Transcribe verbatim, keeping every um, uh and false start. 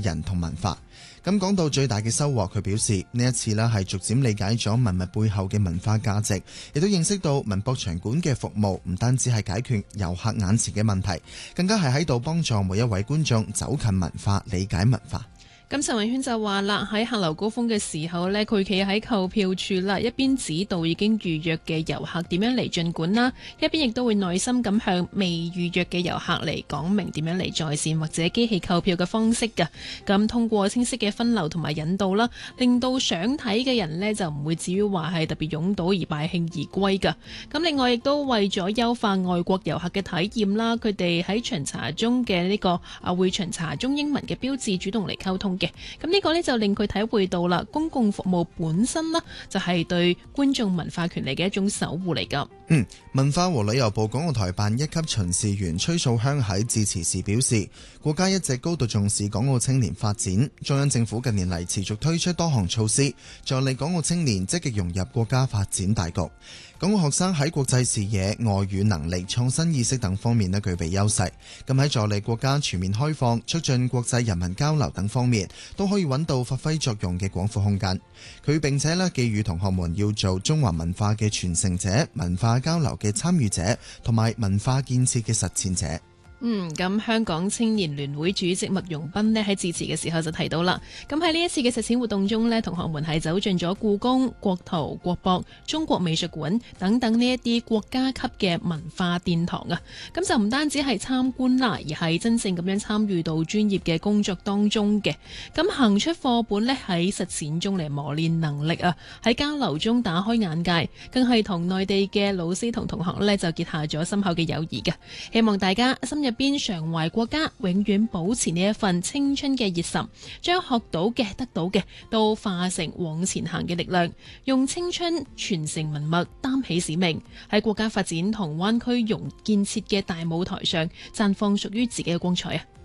人同文化。咁講到最大嘅收穫，佢表示呢一次呢係逐漸理解咗文物背後嘅文化價值，亦都認識到文博場館嘅服務唔單止係解決遊客眼前嘅問題，更加係喺度幫助每一位觀眾走近文化、理解文化。 咁陳文軒就話啦，喺客流高峰嘅時候呢，佢企喺購票處啦，一邊指導已經預約嘅遊客點樣嚟進館啦，一邊亦都會耐心咁向未預約嘅遊客嚟講明點樣嚟在線或者機器購票嘅方式㗎。咁通過清晰嘅分流同埋引導啦，令到想睇嘅人呢就唔會至於話係特別擁堵而敗興而歸㗎。咁另外亦都為咗優化外國遊客嘅體驗啦，佢哋喺巡查中嘅呢個啊會巡查中英文嘅標誌主動嚟溝通嘅，咁呢個呢，就令佢體會到啦，公共服務本身啦就係對觀眾文化權利嘅一種守護嚟噶。 嗯，文化和旅遊部港澳台辦一級巡視員崔素香喺致辭時表示，國家一直高度重視港澳青年發展，中央政府近年嚟持續推出多項措施，助力港澳青年積極融入國家發展大局。港澳學生喺國際視野、外語能力、創新意識等方面呢具備優勢，咁喺助力國家全面開放、促進國際人民交流等方面都可以揾到發揮作用嘅廣闊空間。佢並且呢寄語同學們要做中華文化嘅傳承者、文化交流嘅參與者同埋文化建設嘅實踐者。 嗯，咁香港青年聯會主席麥容斌呢喺致辭嘅時候就提到啦，咁喺呢一次嘅實踐活動中呢，同學們係走進咗故宮、國圖、國博、中國美術館等等呢一啲國家級嘅文化殿堂啊，咁就唔單止係參觀啦，而係真正咁樣參與到專業嘅工作當中嘅，咁行出課本呢，喺實踐中嚟磨練能力啊，喺交流中打開眼界，更係同內地嘅老師同同學呢就結下咗深厚嘅友誼嘅，希望大家深入入邊常懷國家，永遠保持呢一份青春嘅熱忱，將學到嘅、得到嘅，都化成往前行嘅力量，用青春傳承文脈，擔起使命，喺國家發展同灣區融建設嘅大舞台上，綻放屬於自己嘅光彩啊！